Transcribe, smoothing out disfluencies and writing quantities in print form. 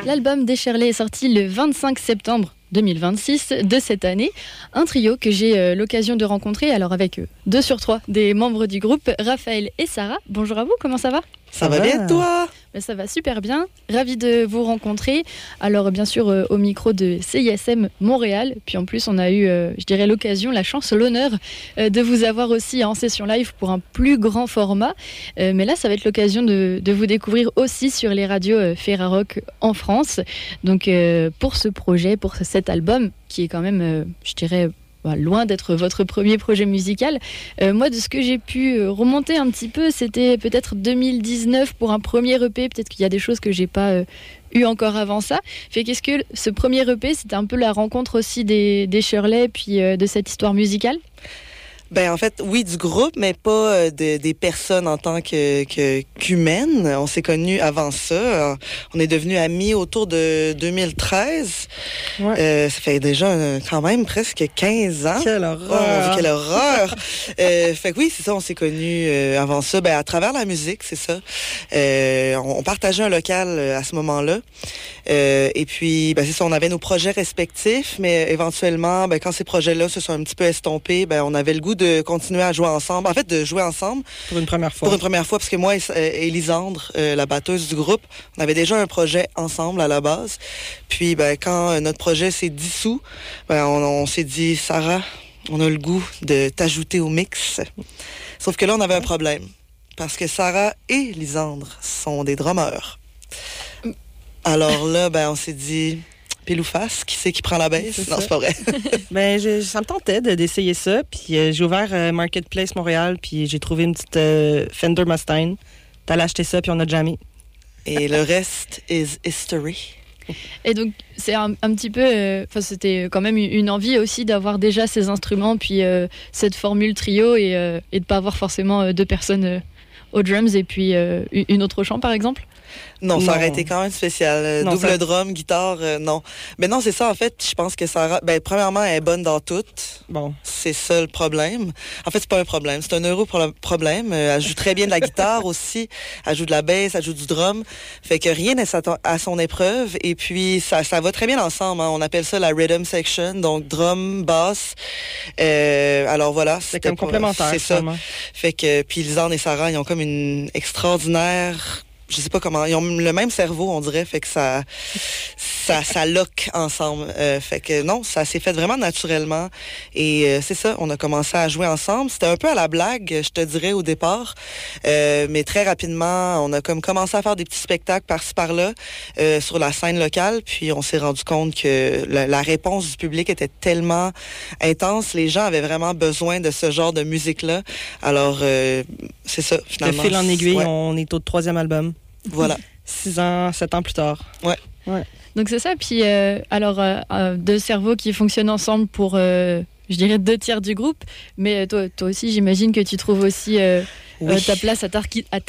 L'album d'Esherley est sorti le 25 septembre 2026 de cette année. Un trio que j'ai l'occasion de rencontrer, alors avec 2 sur 3 des membres du groupe, Raphaël et Sarah. Bonjour à vous, comment ça va ? Ça va bien, toi ? Ça va super bien, ravi de vous rencontrer. Alors bien sûr au micro de CISM Montréal, puis en plus on a eu, je dirais l'occasion, la chance, l'honneur de vous avoir aussi en session live pour un plus grand format. Mais là ça va être l'occasion de vous découvrir aussi sur les radios Ferrarock en France. Donc pour ce projet, pour cet album qui est quand même, je dirais, loin d'être votre premier projet musical. Moi, de ce que j'ai pu remonter un petit peu, c'était peut-être 2019 pour un premier EP. Peut-être qu'il y a des choses que j'ai pas eu encore avant ça. Qu'est-ce que ce premier EP, c'était un peu la rencontre aussi des Shirley, puis de cette histoire musicale ? En fait, oui, du groupe, mais pas des personnes en tant qu'humaines. On s'est connus avant ça. On est devenus amis autour de 2013. Ouais. Ça fait déjà quand même presque 15 ans. Quelle horreur! Quelle horreur! Fait que oui, c'est ça, on s'est connus avant ça. À travers la musique, c'est ça. On partageait un local à ce moment-là. Et puis, c'est ça, on avait nos projets respectifs, mais éventuellement, quand ces projets-là se sont un petit peu estompés, on avait le goût de continuer à jouer ensemble. En fait, de jouer ensemble. Pour une première fois. Parce que moi et Lisandre, la batteuse du groupe, on avait déjà un projet ensemble à la base. Puis, quand notre projet s'est dissous, on s'est dit, Sarah, on a le goût de t'ajouter au mix. Sauf que là, on avait un problème. Parce que Sarah et Lisandre sont des drummers. Alors là, on s'est dit... Pile ou face, qui c'est qui prend la baisse? Non, c'est pas vrai. Ça me tentait d'essayer ça. Puis j'ai ouvert Marketplace Montréal, puis j'ai trouvé une petite Fender Mustang. T'allais acheter ça, puis on a jamais. Et le reste is history. Et donc, c'est un petit peu... c'était quand même une envie aussi d'avoir déjà ces instruments, puis cette formule trio, et de ne pas avoir forcément 2 personnes aux drums et puis une autre au chant, par exemple? Non, ça aurait été quand même spécial. Double drum, guitare, non. Mais non, c'est ça, en fait, je pense que Sarah, premièrement, elle est bonne dans tout. Bon. C'est ça le problème. En fait, c'est pas un problème, c'est un heureux problème. Elle joue très bien de la guitare aussi. Elle joue de la basse, elle joue du drum. Fait que rien n'est à son épreuve. Et puis, ça va très bien ensemble. Hein. On appelle ça la rhythm section, donc drum, basse. Alors voilà. C'est comme complémentaire. C'est ça. Fait que, puis Lisandre et Sarah, ils ont comme une extraordinaire... Je sais pas comment, ils ont le même cerveau, on dirait, fait que ça lock ensemble. Fait que non, ça s'est fait vraiment naturellement. Et c'est ça, on a commencé à jouer ensemble. C'était un peu à la blague, je te dirais, au départ. Mais très rapidement, on a comme commencé à faire des petits spectacles par-ci, par-là, sur la scène locale. Puis on s'est rendu compte que la réponse du public était tellement intense. Les gens avaient vraiment besoin de ce genre de musique-là. Alors, c'est ça, finalement. De fil en aiguille, on est au 3e album. Voilà. 7 ans plus tard. Ouais. Donc c'est ça. Puis 2 cerveaux qui fonctionnent ensemble pour, je dirais, 2 tiers du groupe. Mais toi aussi, j'imagine que tu trouves aussi ta place à